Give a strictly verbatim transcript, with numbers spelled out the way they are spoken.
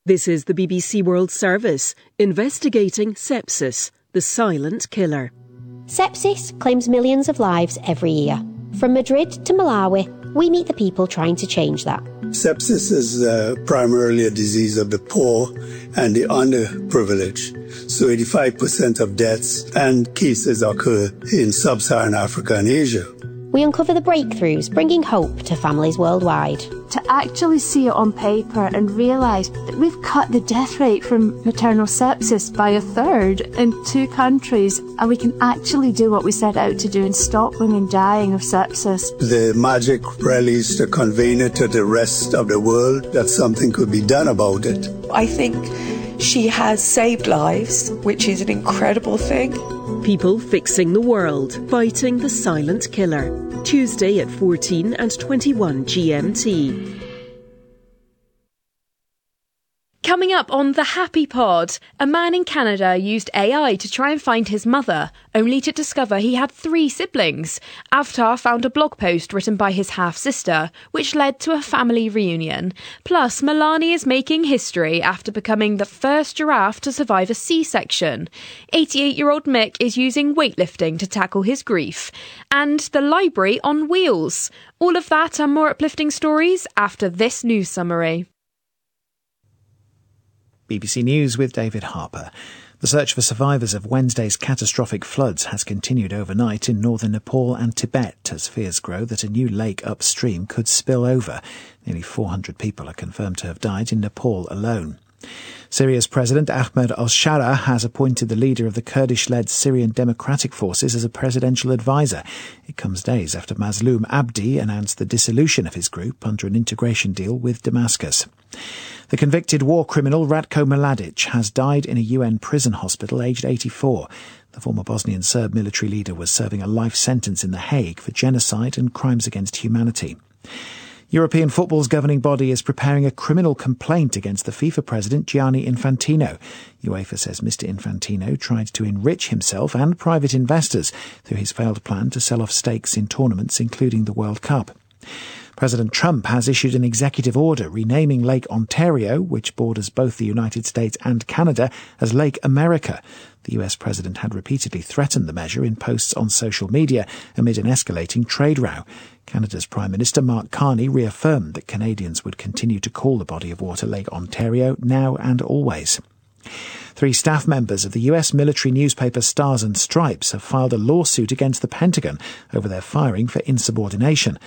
This is the B B C World Service, investigating sepsis, the silent killer. Sepsis claims millions of lives every year. From Madrid to Malawi, we meet the people trying to change that. Sepsis is uh, primarily a disease of the poor and the underprivileged. So eighty-five percent of deaths and cases occur in sub-Saharan Africa and Asia. We uncover the breakthroughs, bringing hope to families worldwide. To actually see it on paper and realise that we've cut the death rate from maternal sepsis by a third in two countries, and we can actually do what we set out to do and stop women dying of sepsis. The magic really is to convey it to the rest of the world that something could be done about it. I think she has saved lives, which is an incredible thing. People fixing the world, fighting the silent killer. Tuesday at fourteen and twenty-one G M T. Coming up on The Happy Pod, a man in Canada used A I to try and find his mother, only to discover he had three siblings. Avatar found a blog post written by his half-sister, which led to a family reunion. Plus, Milani is making history after becoming the first giraffe to survive a C-section. eighty-eight-year-old Mick is using weightlifting to tackle his grief. And the library on wheels. All of that and more uplifting stories after this news summary. B B C News with David Harper. The search for survivors of Wednesday's catastrophic floods has continued overnight in northern Nepal and Tibet as fears grow that a new lake upstream could spill over. Nearly four hundred people are confirmed to have died in Nepal alone. Syria's President Ahmed al-Shara has appointed the leader of the Kurdish-led Syrian Democratic Forces as a presidential advisor. It comes days after Mazloum Abdi announced the dissolution of his group under an integration deal with Damascus. The convicted war criminal Ratko Mladic has died in a U N prison hospital aged eighty-four. The former Bosnian Serb military leader was serving a life sentence in The Hague for genocide and crimes against humanity. European football's governing body is preparing a criminal complaint against the FIFA president Gianni Infantino. UEFA says Mister Infantino tried to enrich himself and private investors through his failed plan to sell off stakes in tournaments, including the World Cup. President Trump has issued an executive order renaming Lake Ontario, which borders both the United States and Canada, as Lake America. The U S president had repeatedly threatened the measure in posts on social media amid an escalating trade row. Canada's Prime Minister Mark Carney reaffirmed that Canadians would continue to call the body of water Lake Ontario now and always. Three staff members of the U S military newspaper Stars and Stripes have filed a lawsuit against the Pentagon over their firing for insubordination.